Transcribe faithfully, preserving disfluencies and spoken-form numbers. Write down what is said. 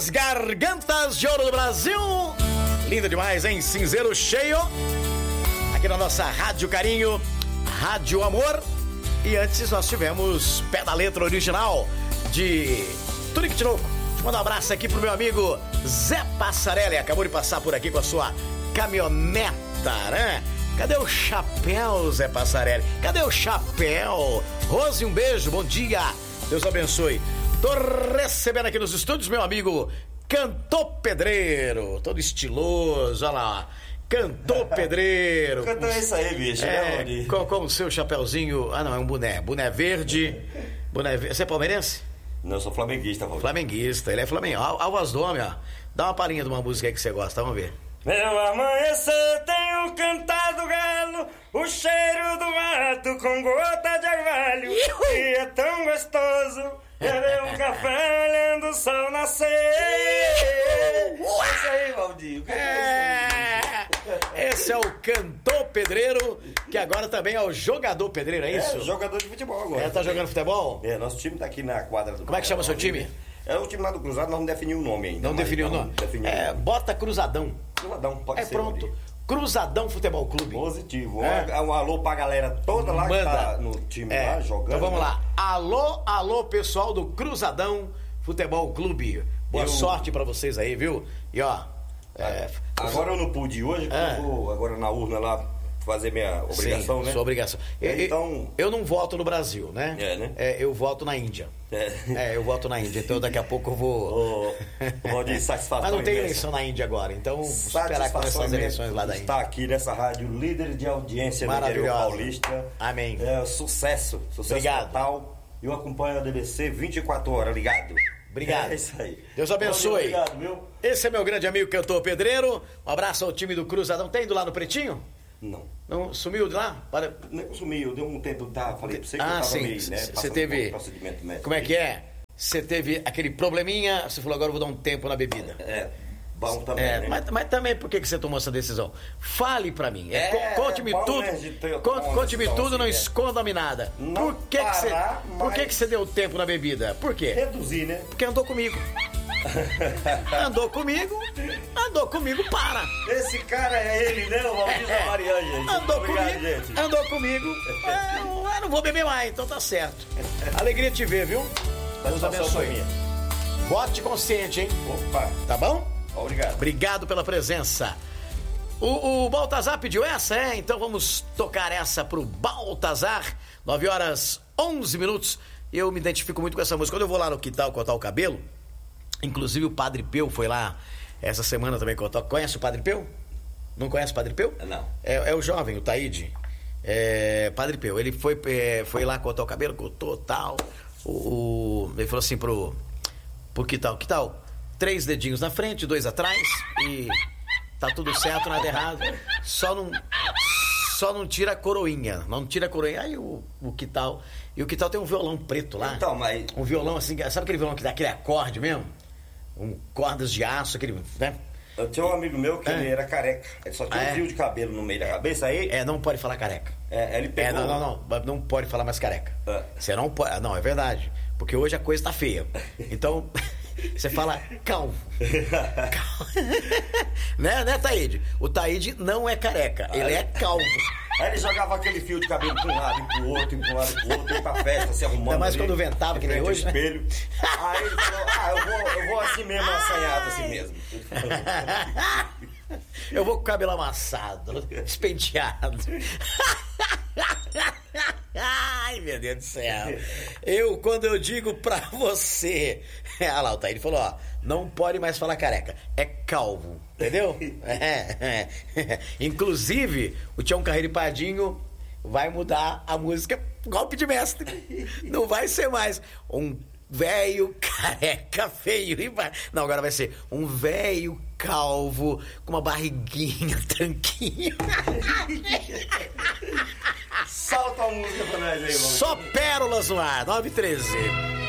das gargantas de ouro do Brasil. Linda demais, hein? Cinzeiro cheio. Aqui na nossa Rádio Carinho, Rádio Amor. E antes nós tivemos Pé da Letra original de Tunique Tinoco. Manda um abraço aqui pro meu amigo Zé Passarelli. Acabou de passar por aqui com a sua caminhoneta, né? Cadê o chapéu, Zé Passarelli? Cadê o chapéu? Rose, um beijo, bom dia. Deus abençoe. Tô recebendo aqui nos estúdios meu amigo Cantor Pedreiro. Todo estiloso, olha lá. Cantor Pedreiro. Cantor é isso aí, bicho. É, com, com o seu chapéuzinho. Ah, não, é um boné. Boné verde. Boné verde. Você é palmeirense? Não, eu sou flamenguista, Valdir. Flamenguista, ele é flamengo. A voz do homem, ó. Dá uma palhinha de uma música aí que você gosta, vamos ver. Meu amanhecer tenho cantado galo, o cheiro do mato com gota de orvalho. E é tão gostoso beber um café olhando o sol nascer. É isso aí, Valdir. É... Esse é o Cantor Pedreiro, que agora também é o jogador pedreiro, é isso? É, jogador de futebol agora. É, tá jogando futebol? É, nosso time tá aqui na quadra do... Como é que chama o seu time? É o time lá do Cruzado, nós não definimos o nome ainda. Não definiu o nome? Definiu. É, bota Cruzadão. Cruzadão, pode é ser. É pronto. Ali. Cruzadão Futebol Clube. Positivo. É. Um, um alô pra galera toda lá. Manda. Que tá no time é. lá, jogando. Então vamos né? lá. Alô, alô, pessoal do Cruzadão Futebol Clube. Boa eu... sorte pra vocês aí, viu? E ó... É, agora eu não pude ir hoje, porque é. eu vou agora na urna lá fazer minha obrigação, Sim, né? Sua obrigação. Então... Eu não voto no Brasil, né? É, né? É, eu voto na Índia. É. é, eu voto na Índia, então daqui a pouco eu vou... Oh, Valdir, satisfação. Mas não tem imensa. eleição na Índia agora, então vou esperar começar as eleições lá da Índia. Está aqui nessa rádio, líder de audiência no interior paulista. Amém. É, sucesso, sucesso Obrigado. total. Eu acompanho a D B C vinte e quatro horas, ligado? Obrigado. É isso aí. Deus abençoe. Obrigado, viu? Esse é meu grande amigo Cantor Pedreiro. Um abraço ao time do Cruzadão. Tem ido lá no Pretinho? Não. Não sumiu de lá? Para... Não sumiu, deu um tempo, tá? Falei pra você que ah, eu tava sim. meio, né? Você teve... Um procedimento médico. Como é que é? Você teve aquele probleminha, você falou, agora eu vou dar um tempo na bebida. É, bom também, é, né? mas, mas também, por que que você tomou essa decisão? Fale pra mim. É, é, Conte-me é tudo. Conte, Conte-me tudo, assim, não é. esconda-me nada. Não por que que você, parar, por que que você deu tempo na bebida? Por quê? Reduzir, né? Porque andou comigo. Andou comigo, andou comigo, para. Esse cara é ele, né? O Valdir é, Marian, gente. Andou Obrigado, comigo, gente. andou comigo. É, eu, eu não vou beber mais, então tá certo. Alegria te ver, viu? Deus abençoe. Vote consciente, hein? Opa. Tá bom? Obrigado. Obrigado pela presença. O, o Baltazar pediu essa, é? Então vamos tocar essa pro Baltazar. nove horas, onze minutos. Eu me identifico muito com essa música. Quando eu vou lá no Quintal cortar o cabelo, inclusive o Padre Peu foi lá essa semana também cortar. Conhece o Padre Peu? Não conhece o Padre Peu? Não. É, é o jovem, o Taíde. É, Padre Peu. Ele foi, é, foi lá cortar o cabelo, cortou tal. O, o, ele falou assim pro, pro Quintal, que tal? Três dedinhos na frente, dois atrás e tá tudo certo, nada errado. Só não, só não tira a coroinha. Não tira a coroinha. Aí o, o Quintal... E o Quintal tem um violão preto lá. Então, mas... Um violão assim, sabe aquele violão que dá aquele acorde mesmo? Um, cordas de aço, aquele, né? Eu tinha um amigo meu que é. ele era careca. Ele só tinha ah, um fio é? de cabelo no meio da cabeça aí. É, não pode falar careca. É, ele pegou... É, não, não, não. Não pode falar mais careca. É. Você não pode... Não, é verdade. Porque hoje a coisa tá feia. Então... Você fala calvo. calvo. né, né, Taíde? O Taíde não é careca, ele aí, é calvo. Aí ele jogava aquele fio de cabelo pra um lado e pro outro, e pro lado e pro outro, ia pra festa, se arrumando. Ainda mais quando ventava, que nem hoje, espelho. Né? Aí ele falou, ah, eu vou, eu vou assim mesmo, assanhado assim mesmo. Eu vou com o cabelo amassado, despenteado. Ai, meu Deus do céu. Eu, quando eu digo pra você... Olha lá, o Taíde falou, ó, não pode mais falar careca, é calvo, entendeu? é, é. Inclusive, o Tião Carreiro Padinho vai mudar a música Golpe de Mestre. Não vai ser mais um velho careca feio. Não, agora vai ser um velho calvo com uma barriguinha tanquinho. Solta a música pra nós aí, vamos. Só pérolas no ar, nove e treze.